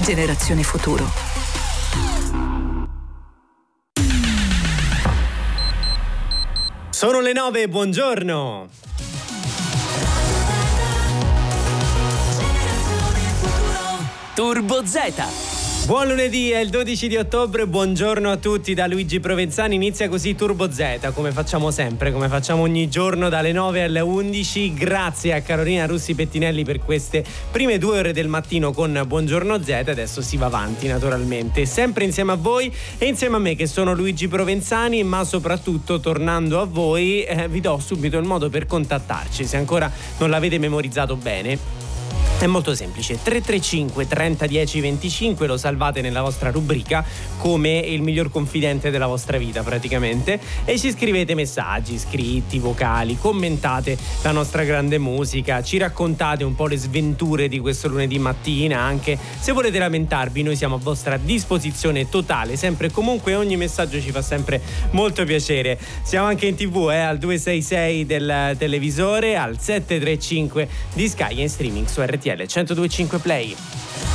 Generazione Futuro. Sono le 9, buongiorno. Turbo Z. Buon lunedì, è il 12 di ottobre, buongiorno a tutti da Luigi Provenzani. Inizia così Turbo Z, come facciamo sempre, come facciamo ogni giorno dalle 9 alle 11. Grazie a Carolina Russi Pettinelli per queste prime 2 ore del mattino con Buongiorno Z. Adesso si va avanti naturalmente, sempre insieme a voi e insieme a me che sono Luigi Provenzani, ma soprattutto tornando a voi vi do subito il modo per contattarci, se ancora non l'avete memorizzato bene. È molto semplice, 335 30 10 25, lo salvate nella vostra rubrica come il miglior confidente della vostra vita praticamente, e ci scrivete messaggi, scritti, vocali, commentate la nostra grande musica, ci raccontate un po' le sventure di questo lunedì mattina, anche se volete lamentarvi noi siamo a vostra disposizione totale, sempre e comunque, ogni messaggio ci fa sempre molto piacere. Siamo anche in TV al 266 del televisore, al 735 di Sky e in streaming su RTL 102.5 Play.